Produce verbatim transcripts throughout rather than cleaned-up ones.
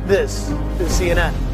This is C N N.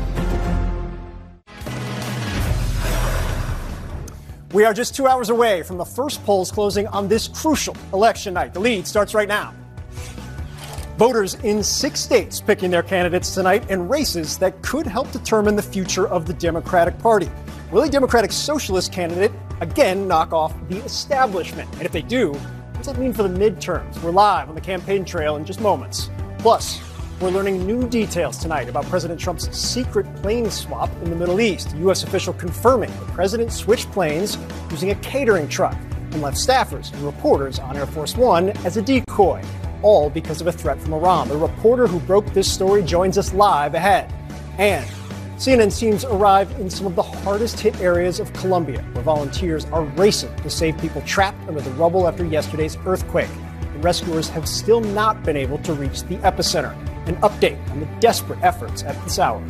We are just two hours away from the first polls closing on this crucial election night. The lead starts right now. Voters in six states picking their candidates tonight in races that could help determine the future of the Democratic Party. Will a Democratic Socialist candidate again knock off the establishment? And if they do, what does that mean for the midterms? We're live on the campaign trail in just moments. Plus, we're learning new details tonight about President Trump's secret plane swap in the Middle East. A U S official confirming the president switched planes using a catering truck and left staffers and reporters on Air Force One as a decoy, all because of a threat from Iran. The reporter who broke this story joins us live ahead. And C N N teams arrive in some of the hardest hit areas of Colombia, where volunteers are racing to save people trapped under the rubble after yesterday's earthquake. The rescuers have still not been able to reach the epicenter. An update on the desperate efforts at this hour.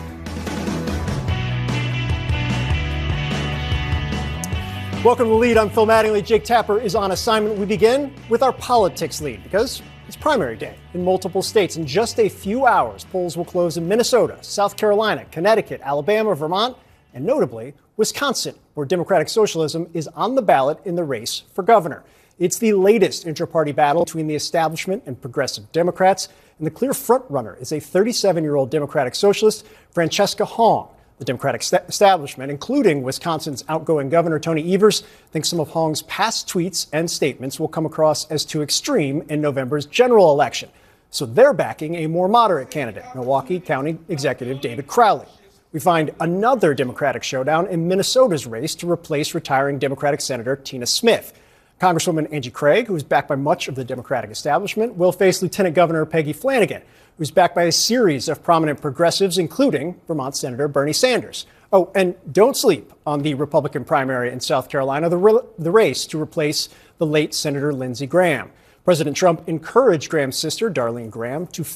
Welcome to The Lead. I'm Phil Mattingly. Jake Tapper is on assignment. We begin with our politics lead because it's primary day in multiple states. In just a few hours, polls will close in Minnesota, South Carolina, Connecticut, Alabama, Vermont, and notably Wisconsin, where Democratic Socialism is on the ballot in the race for governor. It's the latest inter-party battle between the establishment and progressive Democrats, and the clear frontrunner is a thirty-seven-year-old Democratic Socialist, Francesca Hong. The Democratic st- establishment, including Wisconsin's outgoing Governor Tony Evers, thinks some of Hong's past tweets and statements will come across as too extreme in November's general election. So they're backing a more moderate candidate, Milwaukee County Executive David Crowley. We find another Democratic showdown in Minnesota's race to replace retiring Democratic Senator Tina Smith. Congresswoman Angie Craig, who's backed by much of the Democratic establishment, will face Lieutenant Governor Peggy Flanagan, who's backed by a series of prominent progressives, including Vermont Senator Bernie Sanders. Oh, and don't sleep on the Republican primary in South Carolina, the, re- the race to replace the late Senator Lindsey Graham. President Trump encouraged Graham's sister, Darlene Graham, to